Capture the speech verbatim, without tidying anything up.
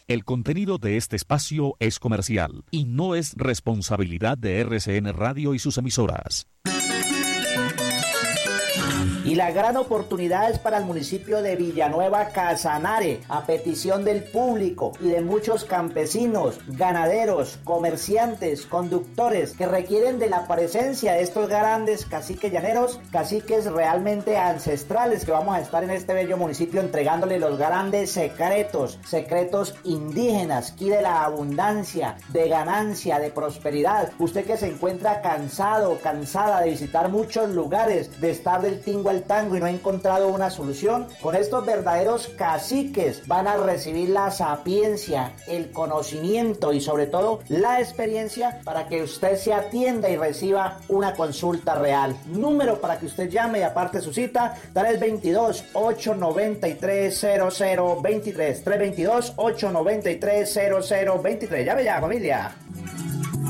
El contenido de este espacio es comercial y no es responsabilidad de R C N Radio y sus emisoras. Y la gran oportunidad es para el municipio de Villanueva Casanare, a petición del público y de muchos campesinos, ganaderos, comerciantes, conductores que requieren de la presencia de estos grandes caciques llaneros, caciques realmente ancestrales, que vamos a estar en este bello municipio entregándole los grandes secretos, secretos indígenas, aquí de la abundancia, de ganancia, de prosperidad. Usted que se encuentra cansado, cansada de visitar muchos lugares, de estar del tingo al tango y no ha encontrado una solución, con estos verdaderos caciques van a recibir la sapiencia, el conocimiento y sobre todo la experiencia para que usted se atienda y reciba una consulta real. Número para que usted llame y aparte su cita, dará el veintidós, ochocientos noventa y tres, cero cero veintitrés, trescientos veintidós, ochocientos noventa y tres, cero cero veintitrés. Llame ya, familia.